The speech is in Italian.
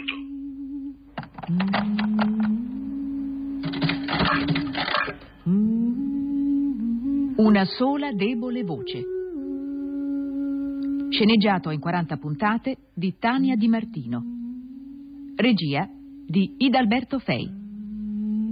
Una sola debole voce. Sceneggiato in 40 puntate di Tania Di Martino. Regia di Idalberto Fei.